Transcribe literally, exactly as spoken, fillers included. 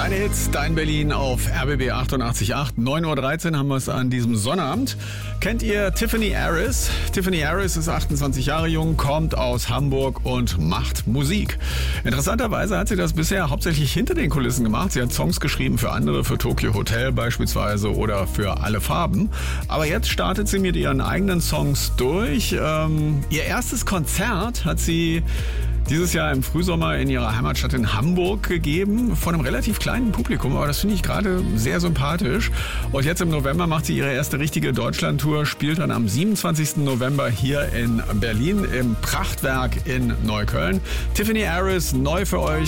Deine Hits, dein Berlin auf R B B achtundachtzig Komma acht. neun Uhr dreizehn haben wir es an diesem Sonnabend. Kennt ihr Tiffany Harris? Tiffany Harris ist achtundzwanzig Jahre jung, kommt aus Hamburg und macht Musik. Interessanterweise hat sie das bisher hauptsächlich hinter den Kulissen gemacht. Sie hat Songs geschrieben für andere, für Tokyo Hotel beispielsweise oder für Alle Farben. Aber jetzt startet sie mit ihren eigenen Songs durch. Ähm, ihr erstes Konzert hat sie dieses Jahr im Frühsommer in ihrer Heimatstadt in Hamburg gegeben, von einem relativ kleinen Publikum, aber das finde ich gerade sehr sympathisch. Und jetzt im November macht sie ihre erste richtige Deutschlandtour, spielt dann am siebenundzwanzigsten November hier in Berlin im Prachtwerk in Neukölln. Tiffany Harris, neu für euch.